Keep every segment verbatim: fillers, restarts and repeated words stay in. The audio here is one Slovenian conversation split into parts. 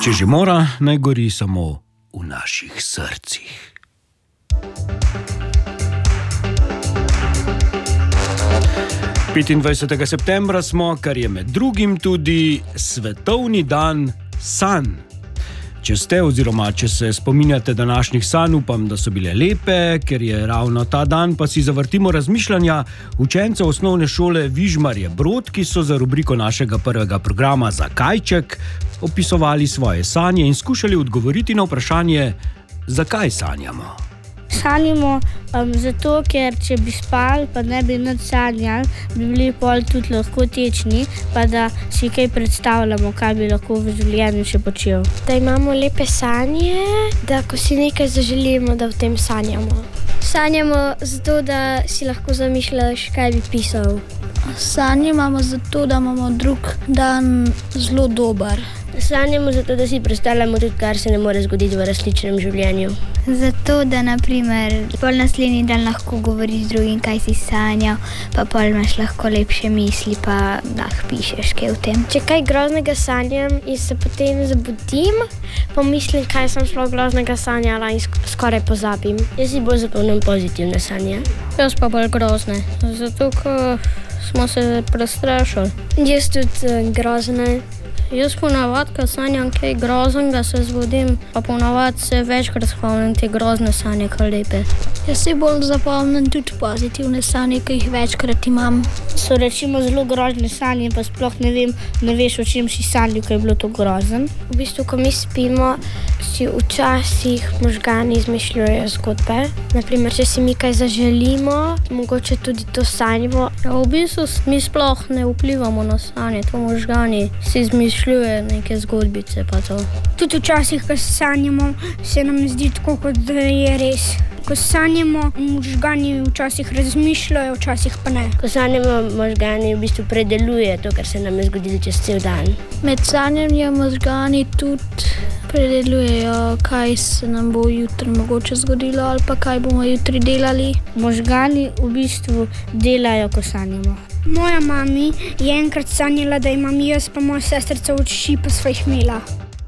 Če že mora, naj gori samo v naših srcih. petindvajsetega septembra smo, kar je med drugim tudi svetovni dan sanj. Če ste oziroma če se spominjate današnjih sanj, upam, da so bile lepe, ker je ravno ta dan, pa si zavrtimo razmišljanja učencev osnovne šole Vižmarje Brod, ki so za rubriko našega prvega programa Zakajček opisovali svoje sanje in skušali odgovoriti na vprašanje, zakaj sanjamo. Sanjamo um, zato, ker če bi spali, pa ne bi nič sanjali, bi bili pol tudi lahko tečni, pa da si kaj predstavljamo, kaj bi lahko v življenju še počel. Da imamo lepe sanje, da ko si nekaj zaželimo, da v tem sanjamo. Sanjamo zato, da si lahko zamišljaš, kaj bi pisal. Sanje imamo zato, da imamo drug dan zelo dober. Sanjamo zato, da si predstavljamo tudi, kar se ne more zgoditi v resničnem življenju. Zato, da naprimer pol naslednji dan lahko govoriš z drugim, kaj si sanjal, pa pol imaš lahko lepše misli, pa lahko pišeš kaj v tem. Če kaj groznega sanjam in se potem zabudim, pomislim, kaj sem šlo groznega sanjala in skoraj pozabim. Jaz si bolj zapomnim pozitivne sanje. Jaz pa bolj grozne, zato ker smo se prestrašili. Jaz tudi uh, grozne. Jaz ponavadi, ko sanjam kaj groznega, se zbudim, pa ponavadi se večkrat spomnim te grozne sanje, kot lepe. Jaz si bolj zapomnim tudi pozitivne sanje, ki jih večkrat imam. So recimo zelo grozne sanje, pa sploh ne vem, ne veš, o čem si sanjal, ko je bilo to grozen. V bistvu, ko mi spimo, si včasih možgani izmišljujejo zgodbe. Naprimer, če si mi kaj zaželimo, mogoče tudi to sanjamo. Ja, v bistvu mi sploh ne vplivamo na sanje, to možgani si izmišljuje neke zgodbice pa to. Tudi včasih, ko sanjamo, se nam zdi tako, kot da je res. Ko sanjamo, možgani včasih razmišljajo, včasih pa ne. Ko sanjamo, možgani v bistvu predeluje to, kar se nam je zgodilo čez cel dan. Med sanjanjem možgani tudi predelujejo, kaj se nam bo jutri mogoče zgodilo ali pa kaj bomo jutri delali. Možgani v bistvu delajo, ko sanjamo. Moja mami je enkrat sanjala, da imam jaz pa moja sestrica oči pa svojih imela.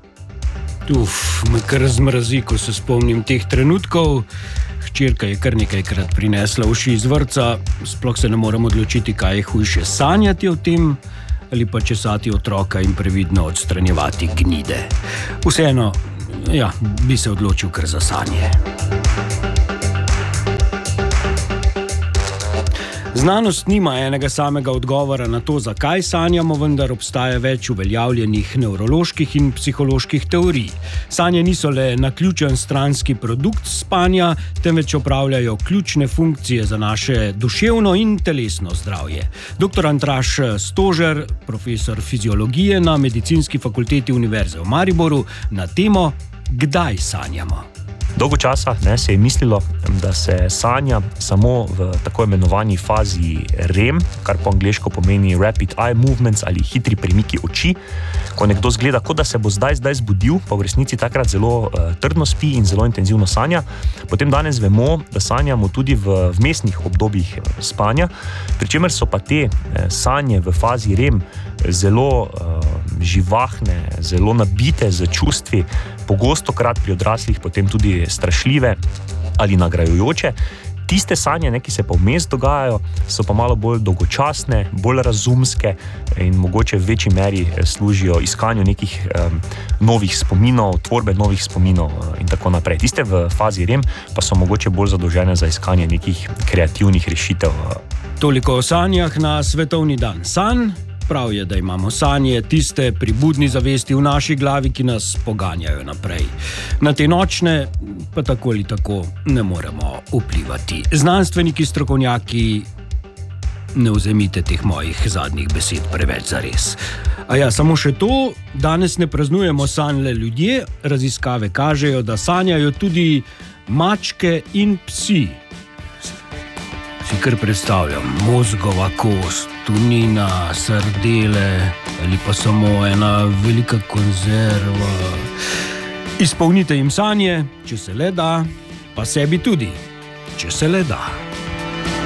Uf, me kar zmrazi, ko se spomnim teh trenutkov. Hčerka je kar nekajkrat prinesla uši iz vrtca, sploh se ne morem odločiti, kaj je hujše sanjati o tem ali pa česati otroka in previdno odstranjevati gnide. Vseeno, ja, bi se odločil kar za sanje. Znanost nima enega samega odgovora na to, zakaj sanjamo, vendar obstaja več uveljavljenih nevroloških in psiholoških teorij. Sanje niso le naključen stranski produkt spanja, temveč opravljajo ključne funkcije za naše duševno in telesno zdravje. Doktor Andraž Stožer, profesor fiziologije na Medicinski fakulteti Univerze v Mariboru, na temo Kdaj sanjamo? Dolgo časa ne, se je mislilo, da se sanja samo v tako imenovani fazi REM, kar po angleško pomeni Rapid Eye Movements ali hitri premiki oči, ko nekdo zgleda, kot da se bo zdaj, zdaj zbudil, pa v resnici takrat zelo uh, trdno spi in zelo intenzivno sanja. Potem danes vemo, da sanjamo tudi v vmesnih obdobjih spanja, pri čemer so pa te eh, sanje v fazi REM zelo uh, živahne, zelo nabite z čustvi, pogostokrat pri odraslih potem tudi strašljive ali nagrajujoče. Tiste sanje, ne, ki se pa vmes dogajajo, so pa malo bolj dolgočasne, bolj razumske in mogoče v večji meri služijo iskanju nekih um, novih spominov, tvorbe novih spominov in tako naprej. Tiste v fazi REM pa so mogoče bolj zadolžene za iskanje nekih kreativnih rešitev. Toliko o sanjah na svetovni dan sanj. Prav je, da imamo sanje, tiste pri budni zavesti v naši glavi, ki nas poganjajo naprej. Na te nočne pa tako ali tako ne moremo vplivati. Znanstveniki, strokovnjaki, ne vzemite teh mojih zadnjih besed preveč zares. A ja, samo še to, danes ne praznujemo sanj le ljudje, raziskave kažejo, da sanjajo tudi mačke in psi. Si kar predstavljam, mozgova kost, tunina, sardele ali pa samo ena velika konzerva. Izpolnite jim sanje, če se le da, pa sebi tudi, če se le da.